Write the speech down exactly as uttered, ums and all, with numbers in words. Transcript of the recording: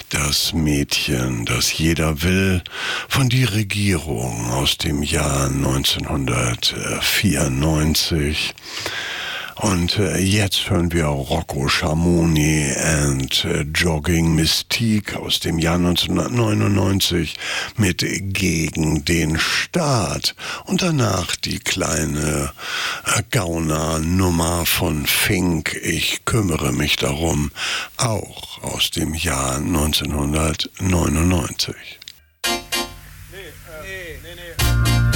Das Mädchen, das jeder will, von Die Regierung aus dem Jahr neunzehnhundertvierundneunzig. Und äh, jetzt hören wir Rocco Schamoni and äh, Jogging Mystique aus dem Jahr neunzehnhundertneunundneunzig mit Gegen den Staat. Und danach die kleine äh, Gauner-Nummer von Fink, Ich kümmere mich darum, auch aus dem Jahr neunzehnhundertneunundneunzig.